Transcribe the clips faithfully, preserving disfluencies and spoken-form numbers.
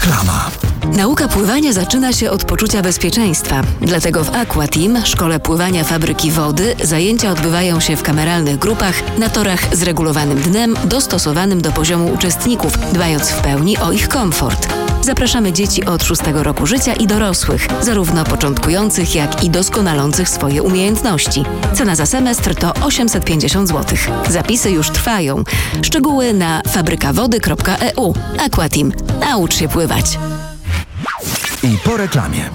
Reklama. Nauka pływania zaczyna się od poczucia bezpieczeństwa. Dlatego w Aqua Team, szkole pływania Fabryki Wody, zajęcia odbywają się w kameralnych grupach na torach z regulowanym dnem, dostosowanym do poziomu uczestników, dbając w pełni o ich komfort. Zapraszamy dzieci od szóstego roku życia i dorosłych, zarówno początkujących, jak i doskonalących swoje umiejętności. Cena za semestr to osiemset pięćdziesiąt złotych. Zapisy już trwają. Szczegóły na fabrykawody kropka e u. Aqua Team. Naucz się pływać. I po reklamie.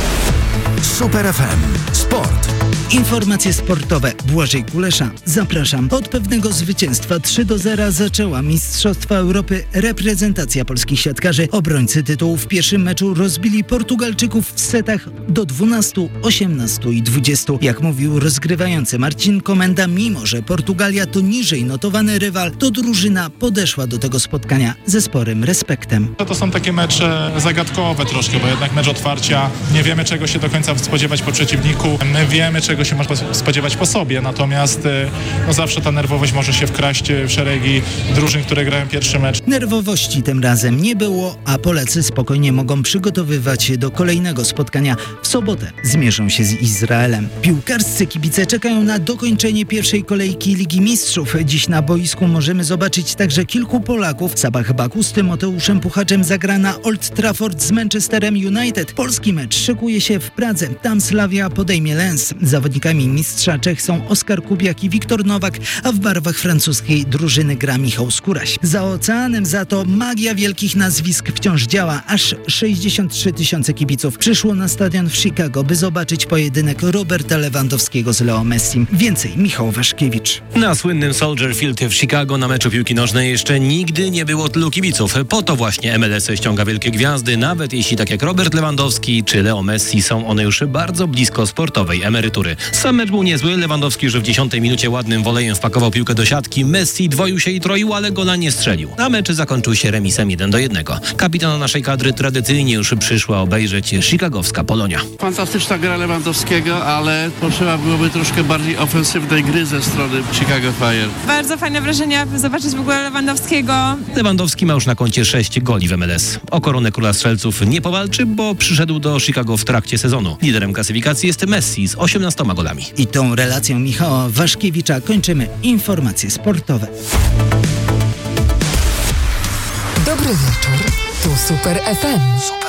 Super F M. Sport. Informacje sportowe. Błażej Kulesza. Zapraszam. Od pewnego zwycięstwa trzy do zera zaczęła Mistrzostwa Europy reprezentacja polskich siatkarzy. Obrońcy tytułu w pierwszym meczu rozbili Portugalczyków w setach do dwunastu, osiemnastu i dwudziestu. Jak mówił rozgrywający Marcin Komenda, mimo że Portugalia to niżej notowany rywal, to drużyna podeszła do tego spotkania ze sporym respektem. To są takie mecze zagadkowe troszkę, bo jednak mecz otwarcia, nie wiemy czego się do końca spodziewać po przeciwniku, my wiemy czego się można spodziewać po sobie, natomiast no zawsze ta nerwowość może się wkraść w szeregi drużyn, które grają pierwszy mecz. Nerwowości tym razem nie było, a Polacy spokojnie mogą przygotowywać się do kolejnego spotkania. W sobotę zmierzą się z Izraelem. Piłkarscy kibice czekają na dokończenie pierwszej kolejki Ligi Mistrzów. Dziś na boisku możemy zobaczyć także kilku Polaków. Sabah Baku z Tymoteuszem Puchaczem zagra na Old Trafford z Manchesterem United. Polski mecz szykuje się w Pradze. Tam Slavia podejmie Lens. Zawodnikami mistrza Czech są Oskar Kubiak i Wiktor Nowak, a w barwach francuskiej drużyny gra Michał Skóraś. Za oceanem za to magia wielkich nazwisk wciąż działa. Aż sześćdziesiąt trzy tysiące kibiców przyszło na stadion w Chicago, by zobaczyć pojedynek Roberta Lewandowskiego z Leo Messim. Więcej Michał Waszkiewicz. Na słynnym Soldier Field w Chicago na meczu piłki nożnej jeszcze nigdy nie było tylu kibiców. Po to właśnie M L S ściąga wielkie gwiazdy, nawet jeśli tak jak Robert Lewandowski czy Leo Messi są one już bardzo blisko sportowej emerytury. Sam mecz był niezły. Lewandowski już w dziesiątej minucie ładnym wolejem wpakował piłkę do siatki. Messi dwoił się i troił, ale gola nie strzelił. A mecz zakończył się remisem jeden do jednego. Kapitana naszej kadry tradycyjnie już przyszła obejrzeć chicagowska Polonia. Fantastyczna gra Lewandowskiego, ale potrzeba byłoby troszkę bardziej ofensywnej gry ze strony Chicago Fire. Bardzo fajne wrażenia zobaczyć w ogóle Lewandowskiego. Lewandowski ma już na koncie sześć goli w M L S. O koronę króla strzelców nie powalczy, bo przyszedł do Chicago w trakcie sezonu. Liderem klasyfikacji jest Messi z osiemnastoma golami. I tą relacją Michała Waszkiewicza kończymy informacje sportowe. Dobry wieczór, tu Super F M. Super.